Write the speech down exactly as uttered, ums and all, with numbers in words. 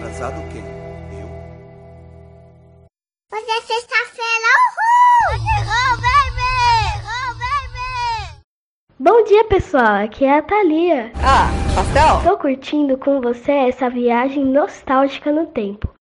Atrasado quem? Eu? Hoje é sexta-feira, uhul! Oh, baby! Oh, baby! Bom dia, pessoal. Aqui é a Thalia. Ah, pastel? Tô curtindo com você essa viagem nostálgica no tempo.